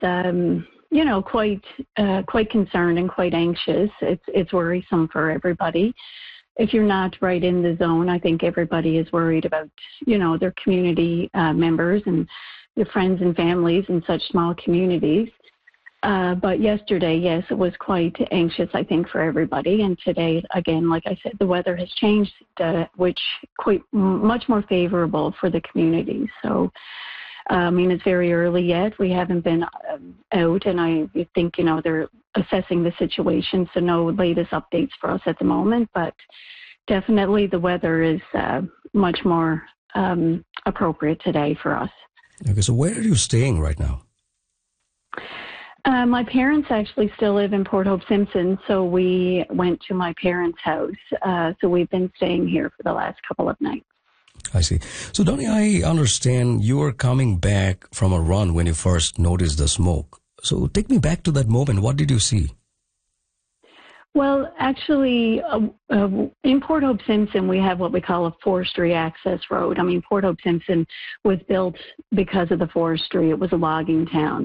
quite concerned and quite anxious. It's worrisome for everybody. If you're not right in the zone, I think everybody is worried about, their community members and their friends and families in such small communities. But yesterday, yes, it was quite anxious, I think, for everybody. And today, again, like I said, the weather has changed, which quite much more favorable for the community. So, it's very early yet. We haven't been out, and I think, they're assessing the situation. So no latest updates for us at the moment, but definitely the weather is much more appropriate today for us. Okay, so where are you staying right now? My parents actually still live in Port Hope Simpson, so we went to my parents' house. So we've been staying here for the last couple of nights. I see. So, Donnie, I understand you were coming back from a run when you first noticed the smoke. So take me back to that moment. What did you see? Well, actually, in Port Hope Simpson, we have what we call a forestry access road. Port Hope Simpson was built because of the forestry. It was a logging town.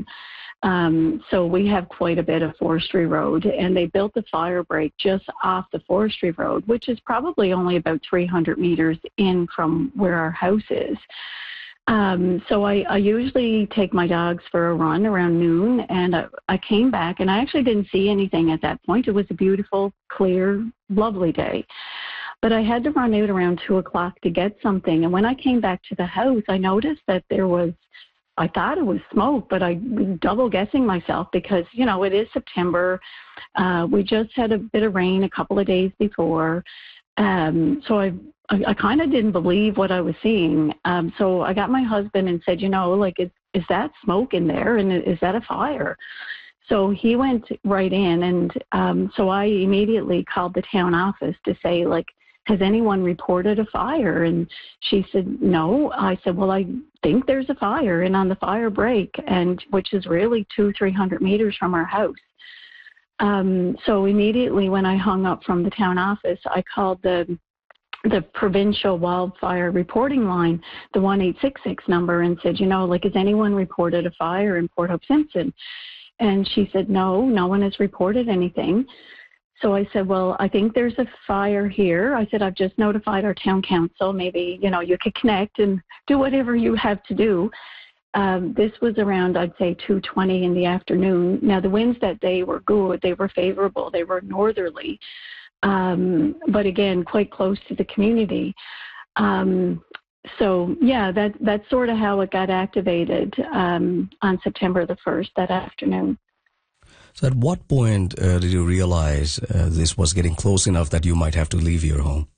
So we have quite a bit of forestry road, and they built the fire break just off the forestry road, which is probably only about 300 meters in from where our house is. So I usually take my dogs for a run around noon, and I came back, and I actually didn't see anything at that point. It was a beautiful, clear, lovely day. But I had to run out around 2 o'clock to get something. And when I came back to the house, I noticed that I thought it was smoke, but I was double guessing myself because, it is September. We just had a bit of rain a couple of days before. So I kind of didn't believe what I was seeing. So I got my husband and said, is that smoke in there? And is that a fire? So he went right in. And so I immediately called the town office to say, has anyone reported a fire? And she said, no. I said, well, I think there's a fire and on the fire break, and which is really 200-300 meters from our house. So immediately when I hung up from the town office, I called the provincial wildfire reporting line, the 1866 number, and said, has anyone reported a fire in Port Hope Simpson? And she said, no one has reported anything. So I said, well, I think there's a fire here. I said, I've just notified our town council. Maybe, you could connect and do whatever you have to do. This was around, I'd say, 2:20 in the afternoon. Now, the winds that day were good. They were favorable. They were northerly. But again, quite close to the community. So, yeah, that's sort of how it got activated on September the 1st, that afternoon. So at what point did you realize this was getting close enough that you might have to leave your home?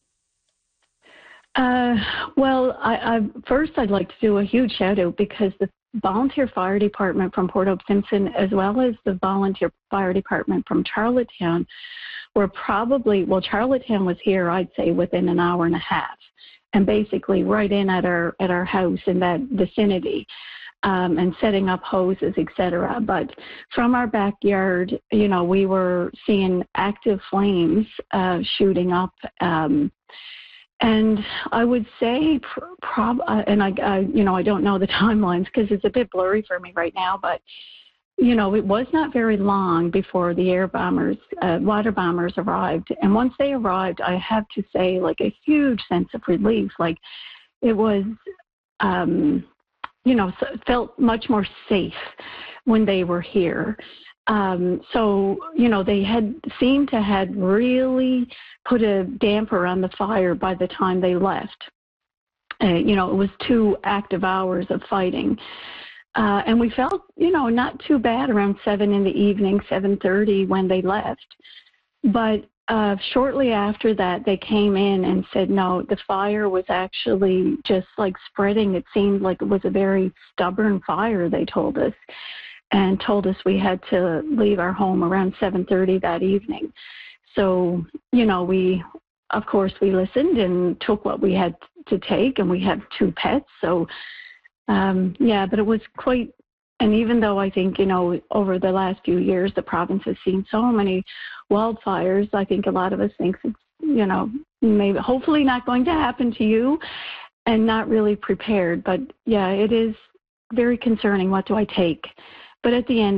Well, first I'd like to do a huge shout out because the volunteer fire department from Port Hope Simpson, as well as the volunteer fire department from Charlottetown, were Charlottetown was here, I'd say, within an hour and a half, and basically right in at our house in that vicinity. And setting up hoses, etc. But from our backyard, we were seeing active flames shooting up. And I would say, I don't know the timelines because it's a bit blurry for me right now, but, it was not very long before the water bombers arrived. And once they arrived, I have to say, a huge sense of relief. It was, felt much more safe when they were here. So, they had seemed to had really put a damper on the fire by the time they left. It was 2 active hours of fighting. And we felt, not too bad around 7 in the evening, 7:30 when they left. But shortly after that, they came in and said, no, the fire was actually just spreading. It seemed like it was a very stubborn fire, they told us, and told us we had to leave our home around 7:30 that evening. So, of course, we listened and took what we had to take, and we have 2 pets. So, but it was quite. And even though I think, over the last few years, the province has seen so many wildfires, I think a lot of us think it's, maybe hopefully not going to happen to you and not really prepared. But, yeah, it is very concerning. What do I take? But at the end